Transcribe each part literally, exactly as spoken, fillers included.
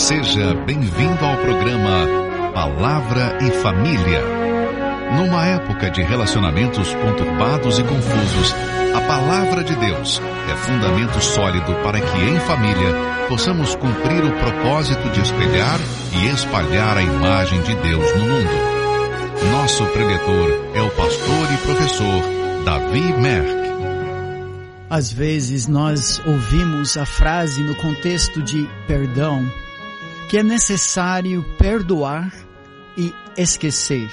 Seja bem-vindo ao programa Palavra e Família. Numa época de relacionamentos conturbados e confusos, a Palavra de Deus é fundamento sólido para que, em família, possamos cumprir o propósito de espelhar e espalhar a imagem de Deus no mundo. Nosso preletor é o pastor e professor Davi Merck. Às vezes nós ouvimos a frase no contexto de perdão, que é necessário perdoar e esquecer.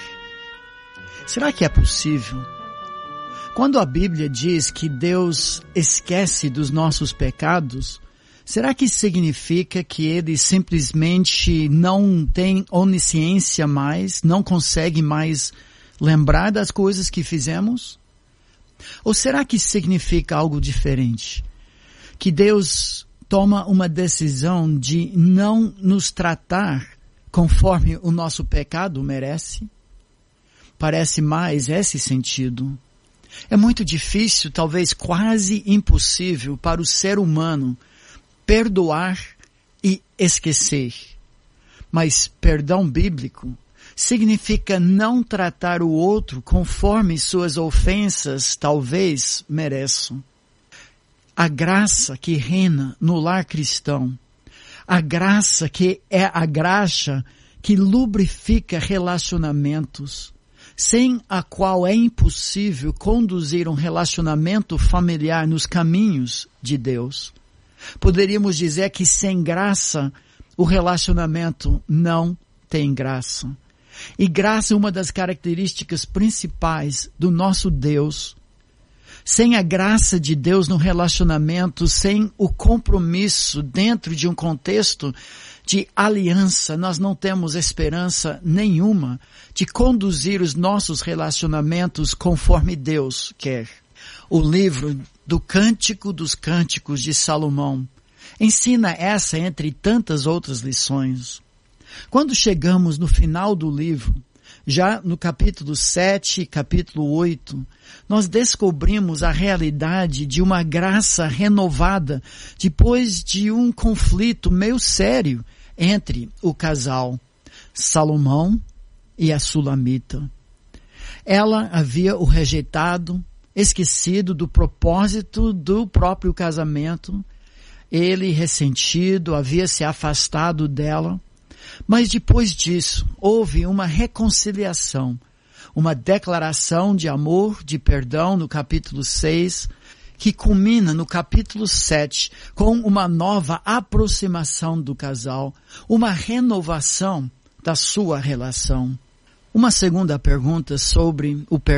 Será que é possível? Quando a Bíblia diz que Deus esquece dos nossos pecados, será que significa que Ele simplesmente não tem onisciência mais, não consegue mais lembrar das coisas que fizemos? Ou será que significa algo diferente? Que Deus toma uma decisão de não nos tratar conforme o nosso pecado merece? Parece mais esse sentido. É muito difícil, talvez quase impossível para o ser humano perdoar e esquecer. Mas perdão bíblico significa não tratar o outro conforme suas ofensas talvez mereçam. A graça que reina no lar cristão, a graça que é a graxa que lubrifica relacionamentos, sem a qual é impossível conduzir um relacionamento familiar nos caminhos de Deus. Poderíamos dizer que sem graça, o relacionamento não tem graça. E graça é uma das características principais do nosso Deus. Sem a graça de Deus no relacionamento, sem o compromisso dentro de um contexto de aliança, nós não temos esperança nenhuma de conduzir os nossos relacionamentos conforme Deus quer. O livro do Cântico dos Cânticos de Salomão ensina essa entre tantas outras lições. Quando chegamos no final do livro, já no capítulo sete, capítulo oito, nós descobrimos a realidade de uma graça renovada depois de um conflito meio sério entre o casal Salomão e a Sulamita. Ela havia o rejeitado, esquecido do propósito do próprio casamento. Ele, ressentido, havia se afastado dela. Mas depois disso, houve uma reconciliação, uma declaração de amor, de perdão no capítulo seis, que culmina no capítulo sete com uma nova aproximação do casal, uma renovação da sua relação. Uma segunda pergunta sobre o perdão.